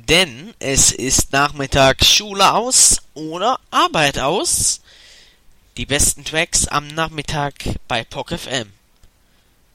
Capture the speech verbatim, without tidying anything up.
denn es ist Nachmittag Schule aus oder Arbeit aus. Die besten Tracks am Nachmittag bei P O C F M.